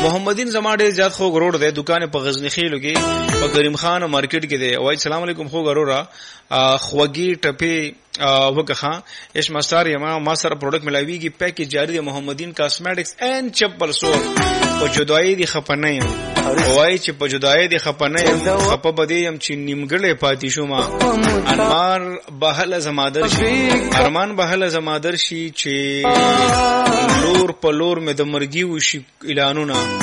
محمدین زما ډېر زیات خو غروړ دی دکان په غزنی خېلو کې په کریم خان مارکیټ کې دی. وای السلام علیکم خو غروړه خوږی ټپی وکخه ايش مستار یما ما سره پروډکټ ملاویږي پیکیج جاری دی محمدین کاسمیټکس ان چپل سو په جدای دی خپنه یم وای چې په جدای دی خپنه یم خپ بدی یم چې نیمګړې پاتې شو ما انمار بهله زمادر شي ارمان بهله زمادر شي چې لور په لور مې د مرګي وشي اعلانونه